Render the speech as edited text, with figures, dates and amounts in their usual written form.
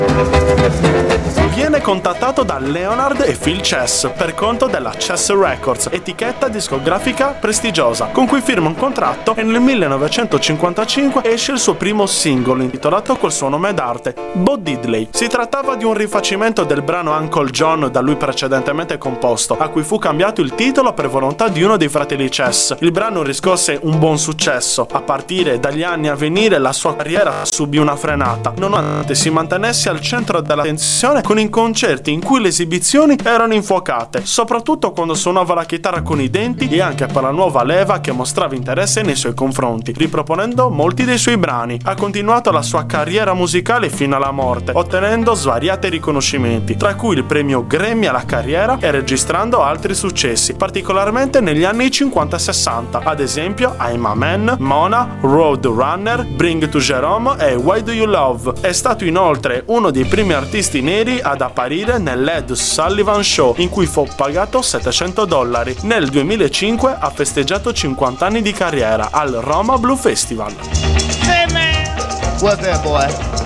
Viene contattato da Leonard e Phil Chess per conto della Chess Records, etichetta discografica prestigiosa, con cui firma un contratto e nel 1955 esce il suo primo singolo intitolato col suo nome d'arte, Bo Diddley. Si trattava di un rifacimento del brano Uncle John da lui precedentemente composto, a cui fu cambiato il titolo per volontà di uno dei fratelli Chess. Il brano riscosse un buon successo. A partire dagli anni a venire la sua carriera subì una frenata, nonostante si mantenesse al centro dell'attenzione con i concerti in cui le esibizioni erano infuocate, soprattutto quando suonava la chitarra con i denti e anche per la nuova leva che mostrava interesse nei suoi confronti, riproponendo molti dei suoi brani. Ha continuato la sua carriera musicale fino alla morte, ottenendo svariati riconoscimenti, tra cui il premio Grammy alla carriera e registrando altri successi, particolarmente negli anni 50-60, ad esempio I'm a Man, Mona, Road Runner, Bring to Jerome e Why Do You Love. È stato inoltre uno dei primi artisti neri ad apparire nell'Ed Sullivan Show, in cui fu pagato $700. Nel 2005 ha festeggiato 50 anni di carriera al Roma Blue Festival. Hey man, what's that boy?